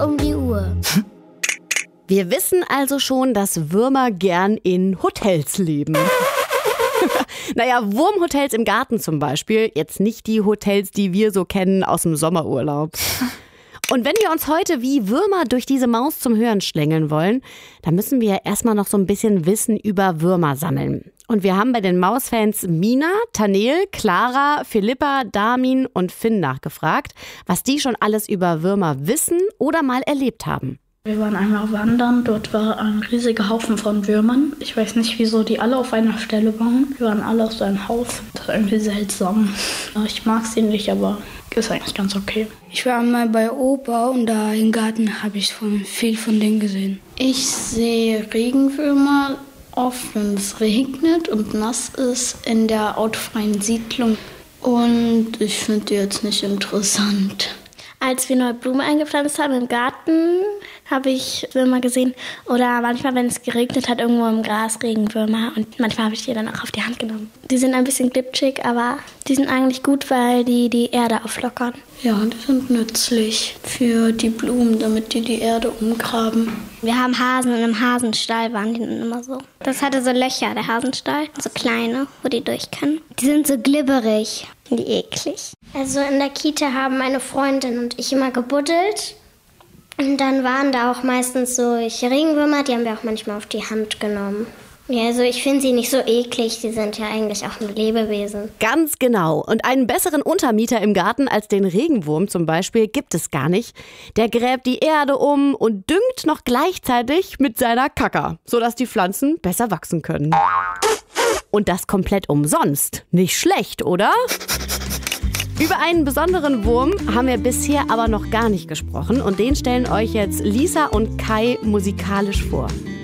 um die Uhr. Wir wissen also schon, dass Würmer gern in Hotels leben. Naja, Wurmhotels im Garten zum Beispiel. Jetzt nicht die Hotels, die wir so kennen aus dem Sommerurlaub. Und wenn wir uns heute wie Würmer durch diese Maus zum Hören schlängeln wollen, dann müssen wir erstmal noch so ein bisschen Wissen über Würmer sammeln. Und wir haben bei den Mausfans Mina, Tanel, Clara, Philippa, Damin und Finn nachgefragt, was die schon alles über Würmer wissen oder mal erlebt haben. Wir waren einmal wandern, dort war ein riesiger Haufen von Würmern. Ich weiß nicht, wieso die alle auf einer Stelle waren. Wir waren alle auf so einem Haus. Das war irgendwie seltsam. Ich mag sie nicht, aber ist eigentlich ganz okay. Ich war einmal bei Opa und da im Garten habe ich viel von denen gesehen. Ich sehe Regenwürmer oft, wenn es regnet und nass ist, in der autofreien Siedlung. Und ich finde die jetzt nicht interessant. Als wir neue Blumen eingepflanzt haben im Garten, habe ich Würmer gesehen. Oder manchmal, wenn es geregnet hat, irgendwo im Gras Regenwürmer. Und manchmal habe ich die dann auch auf die Hand genommen. Die sind ein bisschen glitschig, aber die sind eigentlich gut, weil die Erde auflockern. Ja, die sind nützlich für die Blumen, damit die Erde umgraben. Wir haben Hasen und im Hasenstall waren die dann immer so. Das hatte so Löcher, der Hasenstall, so kleine, wo die durch können. Die sind so glibberig. Die eklig. Also in der Kita haben meine Freundin und ich immer gebuddelt. Und dann waren da auch meistens so Regenwürmer, die haben wir auch manchmal auf die Hand genommen. Ja, also ich finde sie nicht so eklig, die sind ja eigentlich auch nur Lebewesen. Ganz genau. Und einen besseren Untermieter im Garten als den Regenwurm zum Beispiel gibt es gar nicht. Der gräbt die Erde um und düngt noch gleichzeitig mit seiner Kacke, sodass die Pflanzen besser wachsen können. Und das komplett umsonst. Nicht schlecht, oder? Über einen besonderen Wurm haben wir bisher aber noch gar nicht gesprochen. Und den stellen euch jetzt Lisa und Kai musikalisch vor.